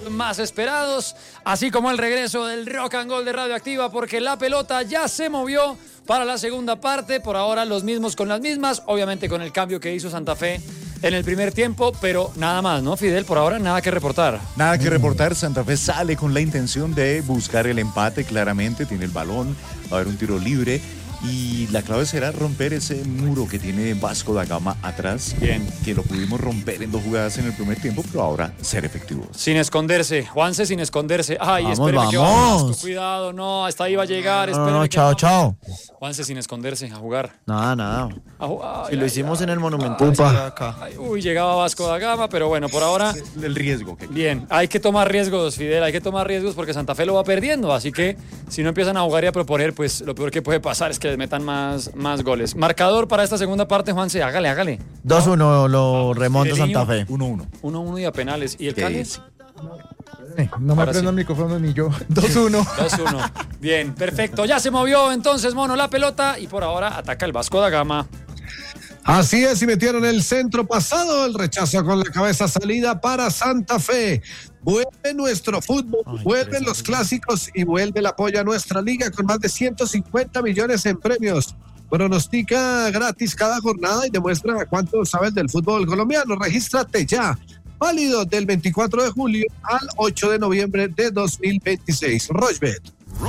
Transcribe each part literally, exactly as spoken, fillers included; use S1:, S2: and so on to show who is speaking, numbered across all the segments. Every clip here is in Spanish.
S1: más esperados, así como el regreso del Rock and Gold de Radioactiva, porque la pelota ya se movió para la segunda parte. Por ahora los mismos con las mismas, obviamente con el cambio que hizo Santa Fe en el primer tiempo, pero nada más, ¿no, Fidel? Por ahora nada que reportar.
S2: Nada que reportar. Santa Fe sale con la intención de buscar el empate, claramente. Tiene el balón, va a haber un tiro libre. Y la clave será romper ese muro que tiene Vasco da Gama atrás.
S1: Bien.
S2: Que lo pudimos romper en dos jugadas en el primer tiempo, pero ahora ser efectivos.
S1: Sin esconderse, Juanse sin esconderse. Ay,
S3: vamos,
S1: espéreme
S3: vamos.
S1: que va Vasco, cuidado, no, hasta ahí va a llegar.
S3: No,
S1: espéreme
S3: no,
S1: que
S3: chao,
S1: va.
S3: chao.
S1: Juanse sin esconderse, a jugar.
S3: Nada, nada.
S1: A jugar.
S3: Si lo hicimos en el Monumental.
S1: Ay,
S3: Upa. Acá.
S1: Ay, uy, llegaba Vasco da Gama, pero bueno, por ahora.
S2: El riesgo que
S1: Bien, hay que tomar riesgos, Fidel, hay que tomar riesgos porque Santa Fe lo va perdiendo. Así que si no empiezan a jugar y a proponer, pues lo peor que puede pasar es que les metan más, más goles. Marcador para esta segunda parte, Juanse, hágale, hágale.
S3: dos uno lo remonta
S1: Fideliño.
S3: Santa Fe.
S2: uno uno.
S1: uno uno y a penales. ¿Y el
S2: ¿Qué
S1: Cali?
S2: es?
S4: No me
S1: Ahora
S4: prendo
S1: sí.
S4: el micrófono ni yo. dos uno.
S1: dos uno. Bien, perfecto. Ya se movió entonces, Mono, la pelota y por ahora ataca el Vasco da Gama.
S5: Así es, y metieron el centro pasado, el rechazo con la cabeza, salida para Santa Fe. Vuelve nuestro fútbol,
S3: Ay,
S5: vuelven los clásicos y vuelve el apoyo a nuestra liga con más de ciento cincuenta millones en premios. Pronostica gratis cada jornada y demuestra cuánto sabes del fútbol colombiano. Regístrate ya. Válido del veinticuatro de julio al ocho de noviembre de dos mil veintiséis. Rochbet.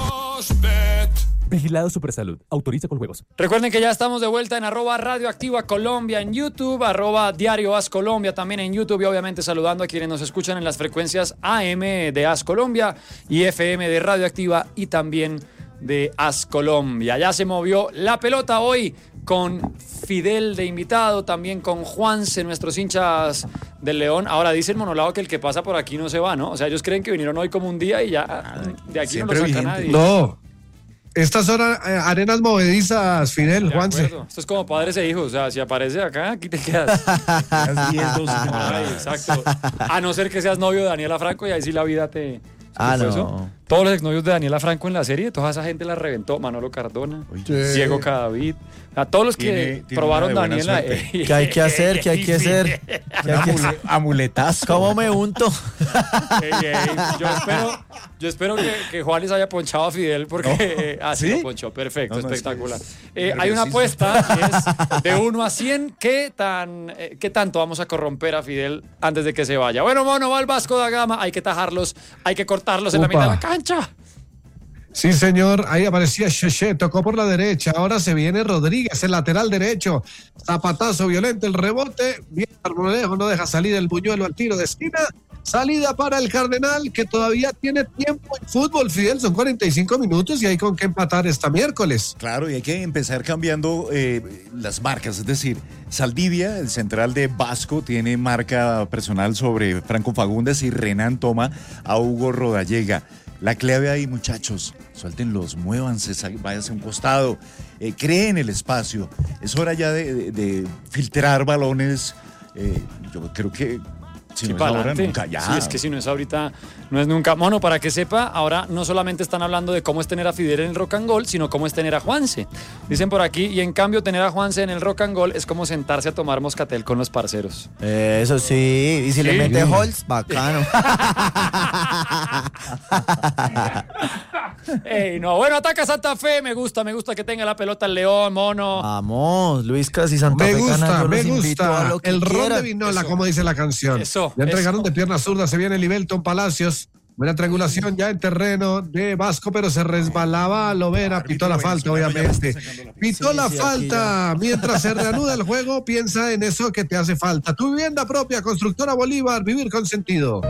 S6: Vigilado Supersalud. Autoriza con juegos.
S1: Recuerden que ya estamos de vuelta en arroba Radioactiva Colombia en YouTube, arroba Diario As Colombia también en YouTube y obviamente saludando a quienes nos escuchan en las frecuencias A M de As Colombia y F M de Radioactiva y también de As Colombia. Ya se movió la pelota hoy con Fidel de invitado, también con Juanse, nuestros hinchas del León. Ahora dice el monolado que el que pasa por aquí no se va, ¿no? O sea, ellos creen que vinieron hoy como un día y ya de aquí no lo
S2: siempre
S1: saca
S2: vigente.
S1: nadie.
S5: No, estas son eh, arenas movedizas, Fidel,
S1: De
S5: Juanse.
S1: acuerdo. Esto es como padres e hijos. O sea, si aparece acá, aquí te quedas.
S2: Las diez, doce
S1: Ay,
S2: temporadas.
S1: exacto. A no ser que seas novio de Daniela Franco y ahí sí la vida te...
S3: Ah,
S1: ¿Qué fue
S3: no.
S1: eso? Todos los exnovios de Daniela Franco en la serie, toda esa gente la reventó. Manolo Cardona,
S2: Oye,
S1: Diego Cadavid. A todos los que
S2: Tiene- tiene
S1: probaron
S2: una de buena
S1: Daniela.
S2: suerte.
S3: ¿Qué hay que hacer? ¿Qué hay que hacer? ¿Qué hay que hacer?
S2: amuletazo.
S3: ¿Cómo me unto?
S1: Ey, ey, yo espero, yo espero que, que Juan les haya ponchado a Fidel porque eh, así
S2: ¿Sí?
S1: lo ponchó. Perfecto,
S2: No, no,
S1: espectacular.
S2: es que es
S1: Eh, hay una
S2: nerviosismo.
S1: apuesta y es de uno a cien. ¿Qué, tan, eh, ¿Qué tanto vamos a corromper a Fidel antes de que se vaya? Bueno, mono, va el Vasco da Gama. Hay que tajarlos, hay que cortarlos en la
S5: Upa.
S1: mitad de la cancha.
S5: Sí, señor, ahí aparecía Cheche, tocó por la derecha, ahora se viene Rodríguez, el lateral derecho, zapatazo violento, el rebote, bien Armonejo, no deja salir el buñuelo al tiro de esquina, salida para el Cardenal, que todavía tiene tiempo en fútbol, Fidel, son cuarenta y cinco minutos y hay con qué empatar esta miércoles.
S2: Claro, y hay que empezar cambiando eh, las marcas, es decir, Saldivia, el central de Vasco, tiene marca personal sobre Franco Fagundes y Renan toma a Hugo Rodallega. La clave ahí, muchachos, suéltenlos, muévanse, sal- váyanse a un costado, eh, creen el espacio. Es hora ya de, de- de filtrar balones. eh, yo creo que si
S1: Sí,
S2: no es
S1: para
S2: ahora,
S1: adelante.
S2: nunca ya.
S1: Sí, es que si no es ahorita, no es nunca. Mono, para que sepa, ahora no solamente están hablando de cómo es tener a Fidel en el Rock and Gold, sino cómo es tener a Juanse. Dicen por aquí, y en cambio tener a Juanse en el Rock and Gold es como sentarse a tomar moscatel con los parceros.
S3: Eh, Eso sí. Y si le
S1: Sí.
S3: mete Holz, bacano.
S1: Ey, no, bueno, ataca Santa Fe, me gusta, me gusta que tenga la pelota el León, Mono.
S3: Vamos, Luis Casi Santa
S5: Me
S3: Fe Cana,
S5: gusta,
S3: yo
S5: me
S3: los invito a
S5: gusta,
S3: lo que
S5: el ron
S3: quieran.
S5: de Vinola,
S1: Eso.
S5: como dice la canción.
S1: Eso,
S5: Ya entregaron
S1: eso.
S5: de pierna zurda, se viene Libelton Palacios. Buena triangulación ya en terreno de Vasco, pero se resbalaba Lovera, pitó la falta, obviamente. Pitó la
S3: Sí, sí, aquí
S5: falta. Mientras se reanuda el juego, piensa en eso que te hace falta. Tu vivienda propia, Constructora Bolívar, vivir con sentido.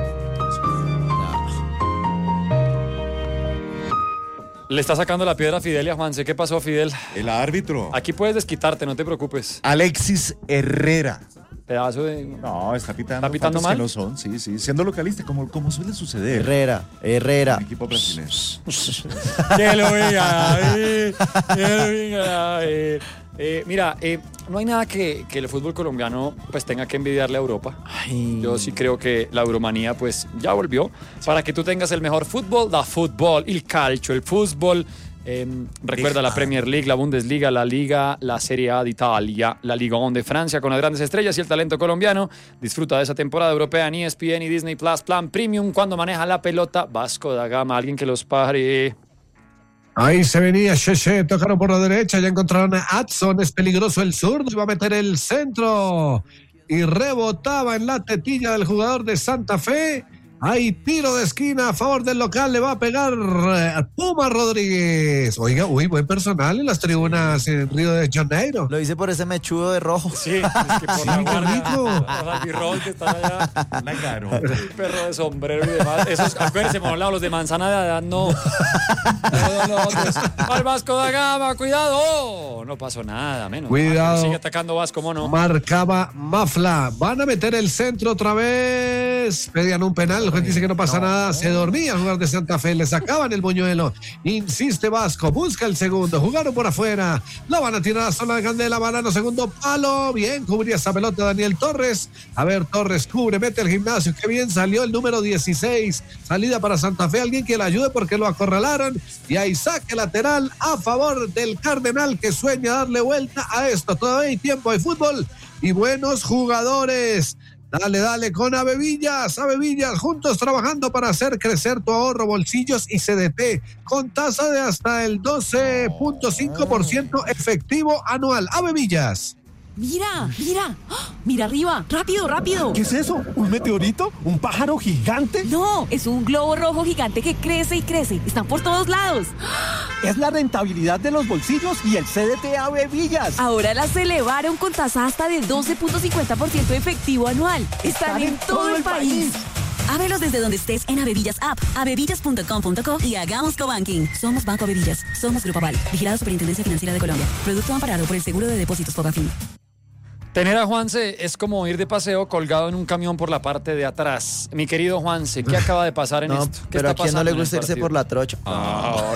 S1: Le está sacando la piedra a Fidel y a Juanse. ¿Qué pasó, Fidel?
S2: El árbitro,
S1: Aquí puedes desquitarte, no te preocupes.
S2: Alexis Herrera.
S1: Pedazo de...
S2: No, está pitando.
S1: ¿Está pitando
S2: faltas
S1: mal?
S2: que no son, sí, sí. Siendo localista, como, como suele suceder.
S3: Herrera, Herrera.
S2: En equipo brasileño.
S1: Que lo venga a ver, que lo venga a ver. Eh, mira, eh, no hay nada que, que el fútbol colombiano pues tenga que envidiarle a Europa.
S3: Ay.
S1: Yo sí creo que la euromanía pues ya volvió. Para que tú tengas el mejor fútbol, da fútbol, el calcio, el fútbol, Eh, recuerda la Premier League, la Bundesliga, la Liga, la Serie A de Italia, la Liga uno de Francia con las grandes estrellas y el talento colombiano. Disfruta de esa temporada europea en E S P N y Disney Plus Plan Premium cuando maneja la pelota Vasco da Gama. Alguien que los pare.
S5: Ahí se venía Cheche, tocaron por la derecha, ya encontraron a Adson, es peligroso el zurdo, iba a meter el centro y rebotaba en la tetilla del jugador de Santa Fe. Hay tiro de esquina a favor del local, le va a pegar Puma Rodríguez. Oiga, uy, buen personal en las tribunas en Río de Janeiro.
S3: Lo hice por ese mechudo de rojo.
S1: Sí, es que por
S5: Sí,
S1: la
S5: qué
S1: guardia,
S5: rico.
S1: los albirrol que están allá,
S2: La caro.
S1: el perro de sombrero y demás. Esos, acuérdense, hemos hablado, los de manzana de edad, no. No, no, no, otros. Al Vasco da Gama, cuidado. Oh, no pasó nada, menos.
S5: Cuidado.
S1: Sigue atacando Vasco, mono.
S5: Marcaba Mafla. Van a meter el centro otra vez. Pedían un penal. El juez dice que no pasa nada. Se dormía el jugador de Santa Fe. Le sacaban el buñuelo. Insiste Vasco. Busca el segundo. Jugaron por afuera. La van a tirar a la zona de Candela. Banano, segundo palo. Bien, cubría esa pelota Daniel Torres. A ver, Torres cubre, mete el gimnasio. Qué bien salió el número dieciséis. Salida para Santa Fe. Alguien que le ayude porque lo acorralaron. Y ahí saque lateral a favor del Cardenal que sueña darle vuelta a esto. Todavía hay tiempo, hay fútbol y buenos jugadores. Dale, dale con Avevillas, Avevillas, juntos trabajando para hacer crecer tu ahorro, bolsillos y C D T, con tasa de hasta el doce punto cinco por ciento efectivo anual. Avevillas.
S7: Mira, mira, ¡ah! Mira arriba, rápido, rápido.
S8: ¿Qué es eso? ¿Un meteorito? ¿Un pájaro gigante?
S7: No, es un globo rojo gigante que crece y crece. Están por todos lados.
S8: Es la rentabilidad de los bolsillos y el C D T Avevillas.
S7: Ahora las elevaron con tasa hasta de doce punto cincuenta por ciento efectivo anual. Están en todo el país.
S9: Ábrelos desde donde estés en Avevillas App, avevillas punto com punto co y hagamos cobanking. Somos Banco Avevillas. Somos Grupo Aval. Vigilado Superintendencia Financiera de Colombia. Producto amparado por el Seguro de Depósitos Fogafín.
S1: Tener a Juanse es como ir de paseo colgado en un camión por la parte de atrás. Mi querido Juanse, ¿qué acaba de pasar en
S3: No,
S1: esto? ¿Qué
S3: pero
S1: está
S3: a quién no le
S1: pasando en el
S3: gusta irse
S1: partido?
S3: por la trocha.
S1: Ah,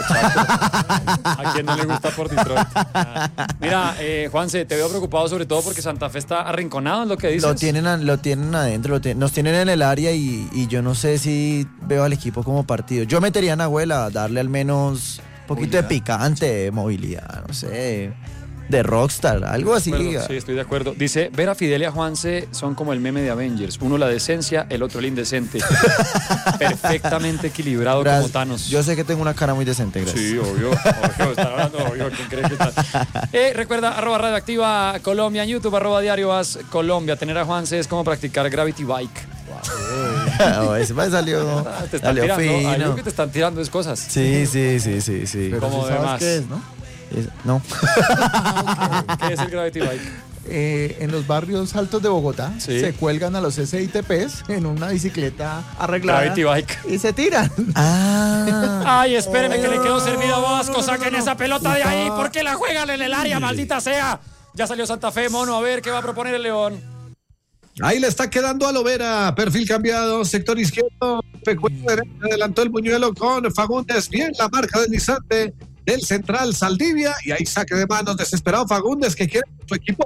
S1: chato. ¿A quién no le gusta por Detroit? Ah. Mira, eh, Juanse, te veo preocupado sobre todo porque Santa Fe está arrinconado en lo que dices.
S3: Lo tienen, a- lo tienen adentro, lo tienen- nos tienen en el área y, y yo no sé si veo al equipo como partido. Yo metería a Nahuel a darle al menos un poquito de picante, movilidad, no sé, de rockstar, algo así.
S1: De acuerdo, sí, estoy de acuerdo. Dice, ver a Fidel y a Juanse son como el meme de Avengers. Uno la decencia, el otro el indecente. Perfectamente equilibrado
S3: Gracias.
S1: como Thanos.
S3: Yo sé que tengo una cara muy decente, gracias.
S1: Sí, obvio, obvio, está hablando, obvio, ¿quién cree que está? Eh, recuerda, arroba Radioactiva Colombia en YouTube, arroba Diario As Colombia. Tener a Juanse es como practicar Gravity Bike.
S3: Oh, ese me salió,
S1: Ah, te están
S3: salió
S1: tirando,
S3: fino.
S1: algo que te están tirando es cosas.
S3: Sí, sí, sí, sí, sí.
S4: Pero
S1: Como
S4: sí
S1: de
S4: sabes
S1: más.
S4: qué es, ¿no?
S3: Es- no.
S1: ¿Qué es el Gravity Bike?
S4: Eh, en los barrios altos de Bogotá
S1: Sí.
S4: se cuelgan a los S I T Ps en una bicicleta arreglada
S1: Gravity Bike.
S4: y se tiran.
S3: Ah.
S1: Ay, espéreme que le quedó servido a Vasco. Saquen esa pelota de ahí. ¿Por qué la juegan en el área, maldita sea? Ya salió Santa Fe, mono. A ver qué va a proponer el León.
S5: Ahí le está quedando a Lovera, perfil cambiado, sector izquierdo, pecueño derecho, adelantó el buñuelo con Fagundes, bien la marca deslizante del central Saldivia, y ahí saque de manos desesperado Fagundes que quiere que su equipo